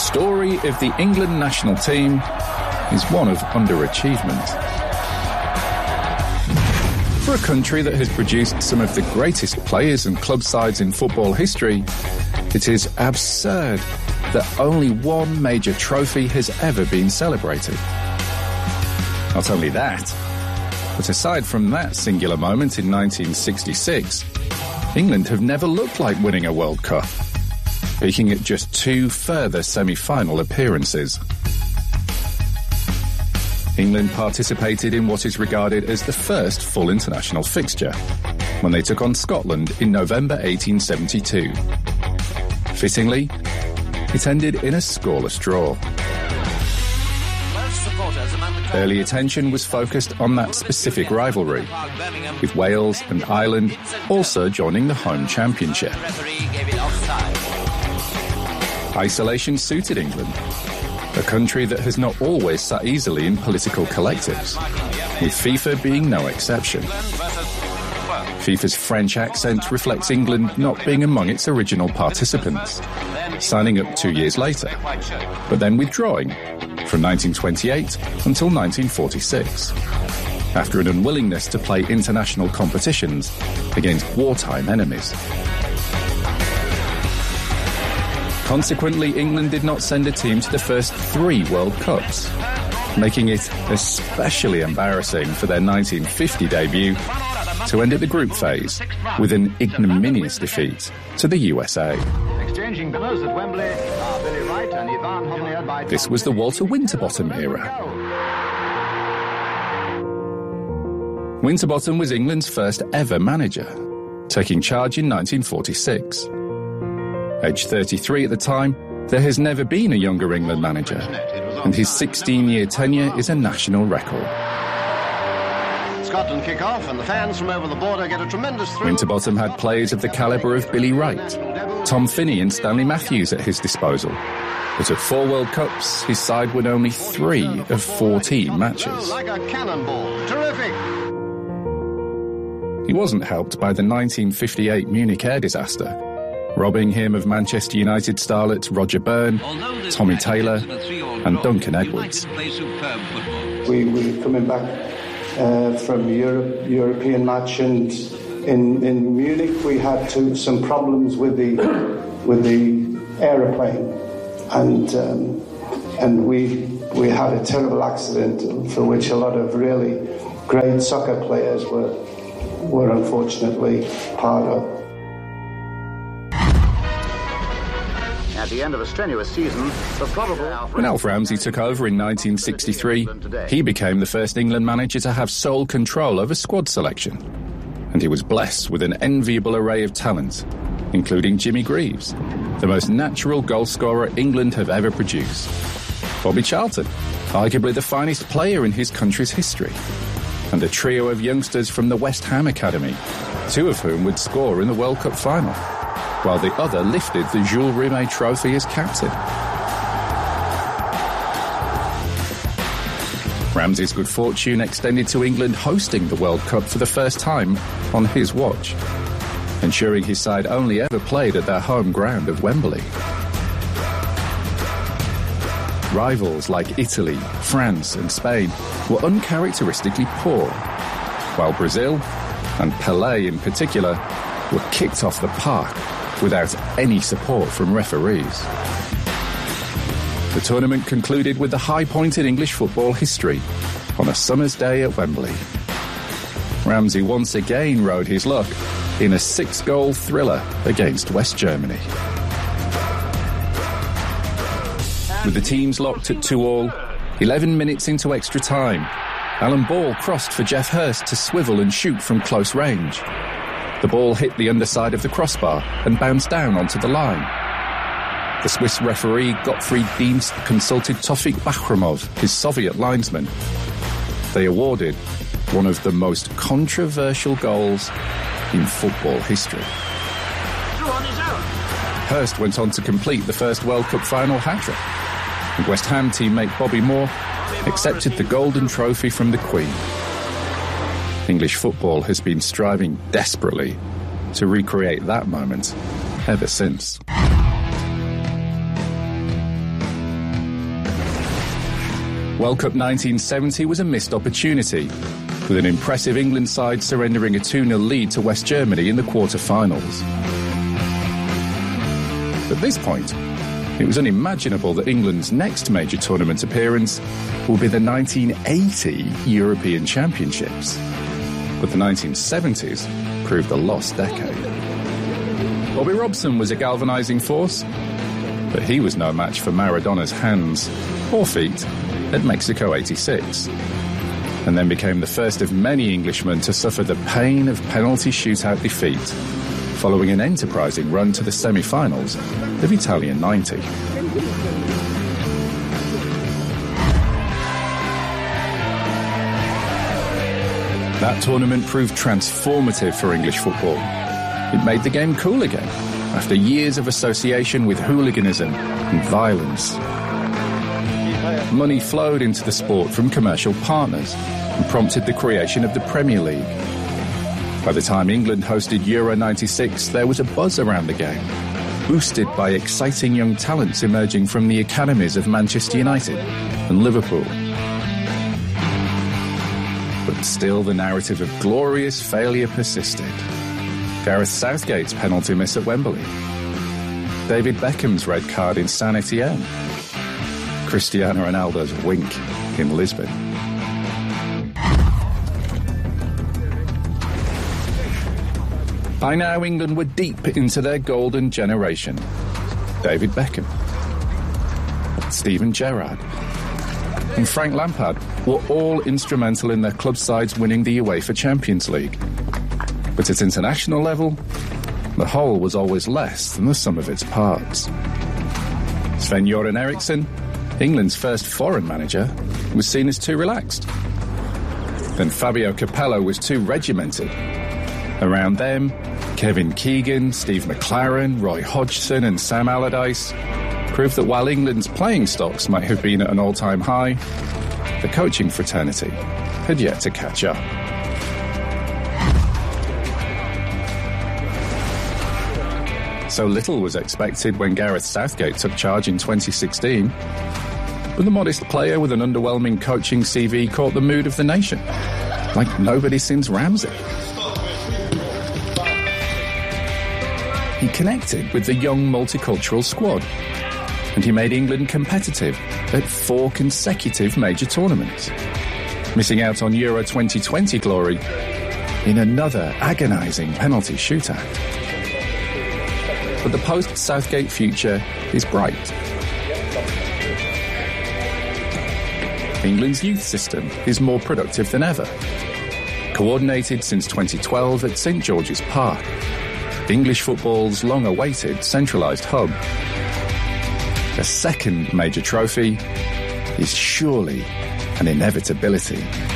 story of the England national team is one of underachievement. For a country that has produced some of the greatest players and club sides in football history, it is absurd that only one major trophy has ever been celebrated. Not only that, but aside from that singular moment in 1966, England have never looked like winning a World Cup, peaking at just 2 further semi-final appearances. England participated in what is regarded as the first full international fixture, when they took on Scotland in November 1872. Fittingly, it ended in a scoreless draw. Early attention was focused on that specific rivalry, with Wales and Ireland also joining the home championship. Isolation suited England, a country that has not always sat easily in political collectives, with FIFA being no exception. FIFA's French accent reflects England not being among its original participants, signing up 2 years later, but then withdrawing from 1928 until 1946, after an unwillingness to play international competitions against wartime enemies. Consequently, England did not send a team to the first 3 World Cups, making it especially embarrassing for their 1950 debut to end at the group phase with an ignominious defeat to the USA. This was the Walter Winterbottom era. Winterbottom was England's first ever manager, taking charge in 1946. Aged 33 at the time, there has never been a younger England manager, and his 16-year tenure is a national record. Scotland kick off and the fans from over the border get a tremendous thrill. Winterbottom had players of the calibre of Billy Wright, Tom Finney and Stanley Matthews at his disposal. But at 4 World Cups, his side won only 3 of 14 matches. Like a cannonball. Terrific! He wasn't helped by the 1958 Munich air disaster, robbing him of Manchester United starlets Roger Byrne, Tommy Taylor and Duncan Edwards. We were coming back from European match, and in Munich we had some problems with the aeroplane, and we had a terrible accident for which a lot of really great soccer players were unfortunately part of. At the end of a strenuous season, the probable... When Alf Ramsey took over in 1963, he became the first England manager to have sole control over squad selection. And he was blessed with an enviable array of talent, including Jimmy Greaves, the most natural goalscorer England have ever produced. Bobby Charlton, arguably the finest player in his country's history. And a trio of youngsters from the West Ham Academy, 2 of whom would score in the World Cup final, while the other lifted the Jules Rimet trophy as captain. Ramsey's good fortune extended to England hosting the World Cup for the first time on his watch, ensuring his side only ever played at their home ground of Wembley. Rivals like Italy, France and Spain were uncharacteristically poor, while Brazil, and Pelé in particular, were kicked off the park without any support from referees. The tournament concluded with the high point in English football history on a summer's day at Wembley. Ramsey once again rode his luck in a 6-goal thriller against West Germany. With the teams locked at 2-2, 11 minutes into extra time, Alan Ball crossed for Geoff Hurst to swivel and shoot from close range. The ball hit the underside of the crossbar and bounced down onto the line. The Swiss referee Gottfried Dienst consulted Tofik Bahromov, his Soviet linesman. They awarded one of the most controversial goals in football history. Hurst went on to complete the first World Cup final hat-trick, and West Ham teammate Bobby Moore accepted the golden trophy from the Queen. English football has been striving desperately to recreate that moment ever since. World Cup 1970 was a missed opportunity, with an impressive England side surrendering a 2-0 lead to West Germany in the quarter-finals. At this point, it was unimaginable that England's next major tournament appearance will be the 1980 European Championships. But the 1970s proved a lost decade. Bobby Robson was a galvanising force, but he was no match for Maradona's hands or feet at Mexico 86, and then became the first of many Englishmen to suffer the pain of penalty shootout defeat following an enterprising run to the semi-finals of Italian 90. That tournament proved transformative for English football. It made the game cool again, after years of association with hooliganism and violence. Money flowed into the sport from commercial partners and prompted the creation of the Premier League. By the time England hosted Euro 96, there was a buzz around the game, boosted by exciting young talents emerging from the academies of Manchester United and Liverpool. But still the narrative of glorious failure persisted. Gareth Southgate's penalty miss at Wembley, David Beckham's red card in San Etienne, Cristiano Ronaldo's wink in Lisbon. By now, England were deep into their golden generation. David Beckham, Steven Gerrard, and Frank Lampard were all instrumental in their club sides winning the UEFA Champions League. But at international level, the whole was always less than the sum of its parts. Sven-Göran Eriksson, England's first foreign manager, was seen as too relaxed. Then Fabio Capello was too regimented. Around them, Kevin Keegan, Steve McLaren, Roy Hodgson and Sam Allardyce proved that while England's playing stocks might have been at an all-time high, the coaching fraternity had yet to catch up. So little was expected when Gareth Southgate took charge in 2016. But the modest player with an underwhelming coaching CV caught the mood of the nation, like nobody since Ramsey. He connected with the young multicultural squad, and he made England competitive at 4 consecutive major tournaments, missing out on Euro 2020 glory in another agonising penalty shootout. But the post-Southgate future is bright. England's youth system is more productive than ever. Coordinated since 2012 at St George's Park, English football's long-awaited centralised hub. A second major trophy is surely an inevitability.